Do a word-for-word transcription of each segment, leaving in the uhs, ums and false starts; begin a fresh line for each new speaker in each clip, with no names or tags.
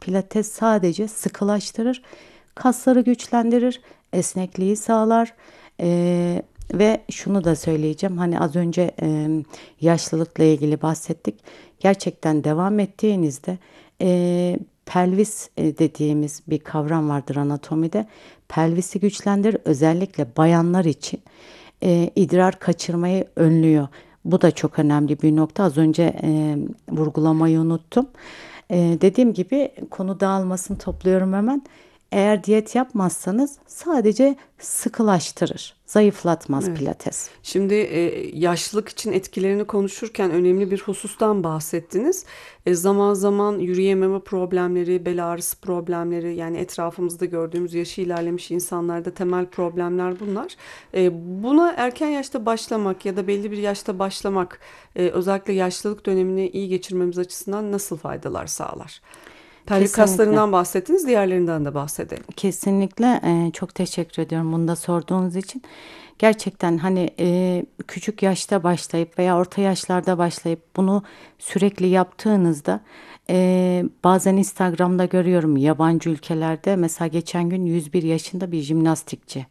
Pilates sadece sıkılaştırır, kasları güçlendirir, esnekliği sağlar. Ee, Ve şunu da söyleyeceğim. Hani az önce e, yaşlılıkla ilgili bahsettik. Gerçekten devam ettiğinizde e, pelvis e, dediğimiz bir kavram vardır anatomide. Pelvisi güçlendirir. Özellikle bayanlar için e, idrar kaçırmayı önlüyor. Bu da çok önemli bir nokta. Az önce e, vurgulamayı unuttum. E, dediğim gibi konu dağılmasın, topluyorum hemen. Eğer diyet yapmazsanız sadece sıkılaştırır, zayıflatmaz
Evet.
pilates.
Şimdi e, yaşlılık için etkilerini konuşurken önemli bir husustan bahsettiniz. E, zaman zaman yürüyememe problemleri, bel ağrısı problemleri, yani etrafımızda gördüğümüz yaşı ilerlemiş insanlarda temel problemler bunlar. E, buna erken yaşta başlamak ya da belli bir yaşta başlamak e, özellikle yaşlılık dönemini iyi geçirmemiz açısından nasıl faydalar sağlar? Pelvik
Kesinlikle.
kaslarından bahsettiniz, diğerlerinden de bahsedelim.
Kesinlikle e, çok teşekkür ediyorum bunu da sorduğunuz için. Gerçekten hani e, küçük yaşta başlayıp veya orta yaşlarda başlayıp bunu sürekli yaptığınızda e, bazen Instagram'da görüyorum yabancı ülkelerde, mesela geçen gün yüz bir yaşında bir jimnastikçi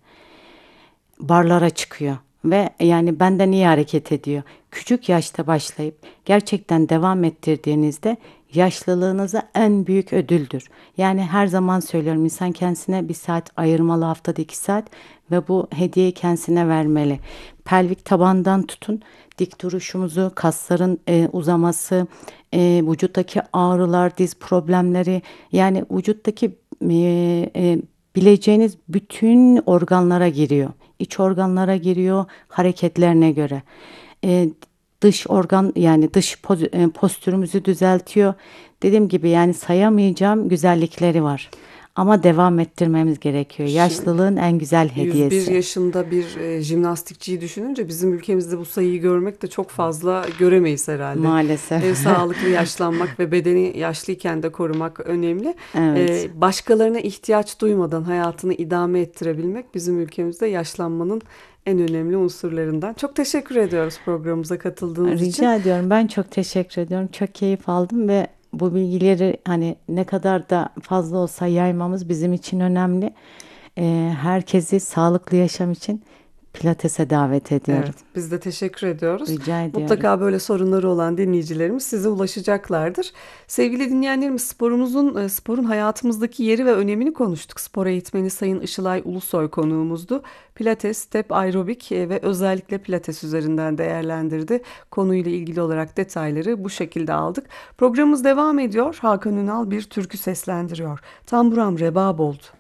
barlara çıkıyor ve yani benden iyi hareket ediyor. Küçük yaşta başlayıp gerçekten devam ettirdiğinizde yaşlılığınıza en büyük ödüldür. Yani her zaman söylüyorum, insan kendisine bir saat ayırmalı, haftada iki saat, ve bu hediyeyi kendisine vermeli. Pelvik tabandan tutun dik duruşumuzu, kasların e, uzaması, e, vücuttaki ağrılar, diz problemleri, yani vücuttaki e, e, bileceğiniz bütün organlara giriyor. İç organlara giriyor hareketlerine göre. Ee, Dış organ, yani dış poz- e, postürümüzü düzeltiyor. Dediğim gibi yani sayamayacağım güzellikleri var. Ama devam ettirmemiz gerekiyor.
Şimdi
Yaşlılığın en güzel
yüz bir
hediyesi.
yaşında bir e, jimnastikçiyi düşününce bizim ülkemizde bu sayıyı görmek de çok fazla göremeyiz herhalde.
Maalesef.
E, sağlıklı yaşlanmak ve bedeni yaşlıyken de korumak önemli.
Evet.
E, başkalarına ihtiyaç duymadan hayatını idame ettirebilmek bizim ülkemizde yaşlanmanın en önemli unsurlarından. Çok teşekkür ediyoruz programımıza katıldığınız için.
Rica ediyorum. Ben çok teşekkür ediyorum. Çok keyif aldım ve bu bilgileri hani ne kadar da fazla olsa yaymamız bizim için önemli. Ee, herkesi sağlıklı yaşam için Pilates'e davet ediyorum.
Evet, biz de teşekkür ediyoruz.
Rica ediyorum.
Mutlaka böyle sorunları olan dinleyicilerimiz size ulaşacaklardır. Sevgili dinleyenlerimiz, sporumuzun, e, sporun hayatımızdaki yeri ve önemini konuştuk. Spor eğitmeni Sayın Işılay Ulusoy konuğumuzdu. Pilates, step aerobik e, ve özellikle pilates üzerinden değerlendirdi. Konuyla ilgili olarak detayları bu şekilde aldık. Programımız devam ediyor. Hakan Ünal bir türkü seslendiriyor. Tamburam reba oldu.